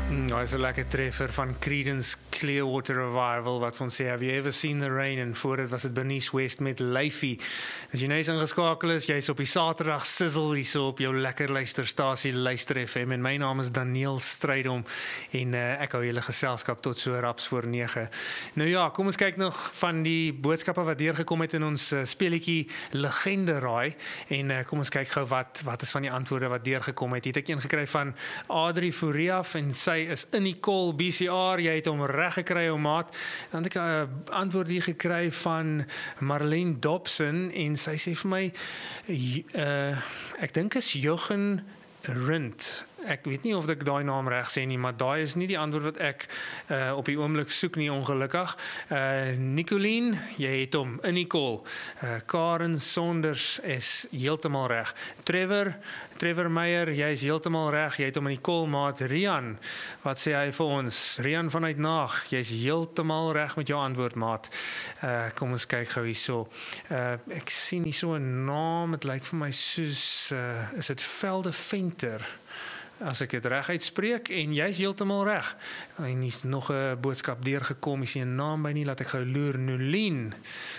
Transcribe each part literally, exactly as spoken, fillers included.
Nou, is 'n lekker treffer van Creedence Clearwater Revival wat van sê, have you ever seen the rain? En voor dit was dit Bernice West met Leifie. As jy nou eens ingeskakel is, jy's op die Saterdag sizzle hierso op jou lekker luisterstasie Luister F M en my naam is Daniel Strydom en uh, ek hou julle geselskap tot so raps voor nege. Nou ja, kom ons kyk nog van die boodskappe wat deurgekom het in ons uh, speletjie Legende Raai en uh, kom ons kyk gou wat wat is van die antwoorde wat deurgekom het. Hier het ek een gekry van Adri Furiaf en sy is in die call B C R, jy het hom reg gekry ou maat. Dan het ek 'n uh, antwoord hier gekry van Marlene Dobson en sy sê vir my uh, ek dink is Jochen Rindt. Ek weet nie of ek daai naam reg sê nie, maar daai is nie die antwoord wat ek uh, op die oomblik soek nie, ongelukkig. Uh, Nicolien, jy het hom in die call. Uh, Karen Sonders is heeltemal reg. Trevor, Trevor Meyer, jy is heeltemal reg. Jy het hom in die call, maat. Rian, wat sê hy vir ons? Rian vanuit Naag, jy is heeltemal reg met jou antwoord, maat. Uh, kom ons kyk gou hierso. Uh, ek sien hier so 'n naam, dit lyk vir my soos, uh, is dit Velde Venter? As ek dit reg uitspreek en jy's heeltemal reg. En hier's nog 'n boodskap deurgekom, is nie 'n naam by nie, laat ek gou loer. Nolien.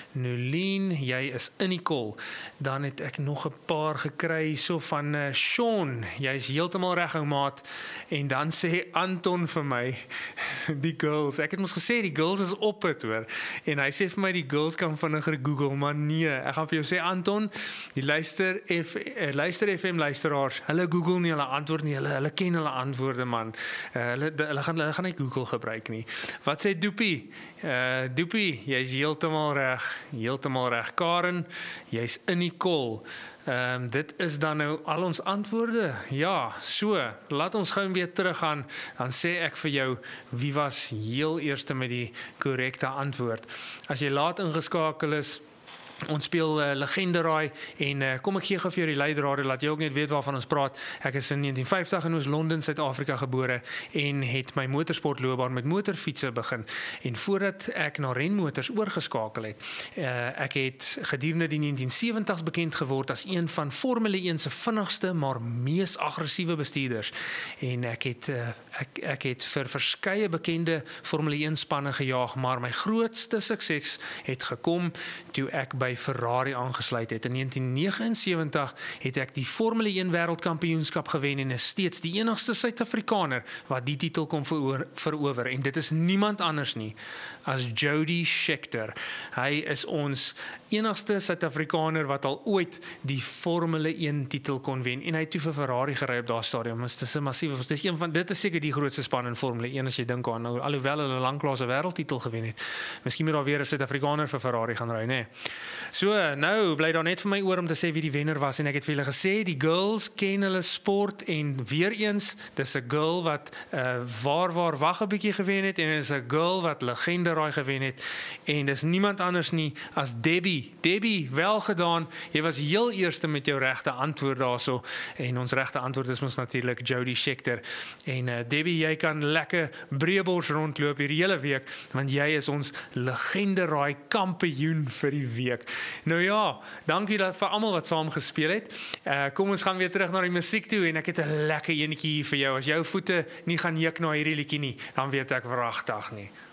Nolien, jy is in die call. Dan het ek nog 'n paar gekry so van uh, Sean. Jy's heeltemal reg ou maat. En dan sê Anton vir my die girls. Ek het mos gesê die girls is op het hoor. En hy sê vir my die girls kan vinniger Google, maar nee, ek gaan vir jou sê Anton, die luister F, uh, luister F M luisteraars, hulle Google nie, hulle antwoord nie, hulle Hulle ken hulle antwoorde man. Uh, hulle, de, hulle, gaan, hulle gaan nie Google gebruik nie. Wat sê Doopie? Uh, Doopie, jy's heeltemal reg. Heeltemal reg. Karen, jy's in die call. Um, dit is dan nou al ons antwoorde. Ja, so, laat ons gou weer teruggaan. Dan sê ek vir jou, wie was heel eerste met die korrekte antwoord? As jy laat ingeskakel is, ons speel uh, Legende Raai en uh, kom ek gee gou vir jou die leidrade, laat jy ook net weet waarvan ons praat. Ek is in negentien vyftig in Oos-London, Suid-Afrika gebore en het my motorsportloopbaan met motorfietsse begin. En voordat ek na renmotors oorgeskakel het, uh, ek het gedurende die negentien sewentig's bekend geword as een van Formule een se vinnigste maar mees aggressiewe bestuurders. En ek het uh, ek ek het vir verskeie bekende Formule een spanne gejaag, maar my grootste sukses het gekom toe ek by Ferrari aangesluit het. In negentien negenensewentig het ek die Formule een wêreldkampioenskap gewen en is steeds die enigste Suid-Afrikaner wat die titel kon verower. En dit is niemand anders nie as Jody Scheckter. Hy is ons enigste Suid-Afrikaner wat al ooit die Formule een titel kon wen en hy het toe vir Ferrari gery op daardie stadium. Dit is 'n massiewe, dit is een van dit is seker die grootste span in Formule een as jy dink aan nou, alhoewel hulle lanklaas 'n wêreldtitel gewen het. Miskien moet daar weer 'n Suid-Afrikaner vir Ferrari gaan ry, nê? So, nou bly daar net vir my oor om te sê wie die wenner was en ek het vir julle gesê, die girls ken hulle sport en weer eens, dis 'n girl wat uh, waar waar wag 'n bietjie gewen het en is 'n girl wat Legende Raai gewen het en dis niemand anders nie as Debbie. Debbie, wel gedaan. Jy was heel eerste met jou regte antwoord daarso en ons regte antwoord is mos natuurlik Jody Scheckter. En uh, Debbie, jy kan lekker breëbors rondloop hierdie hele week want jy is ons Legende Raai kampioen vir die week. Nou ja, dankie dat vir almal wat saam gespeel het. Uh, kom ons gaan weer terug na die musiek toe en ek het 'n lekker enetjie hier vir jou. As jou voete nie gaan juk na hierdie liedjie nie, dan weet ek wragtig nie.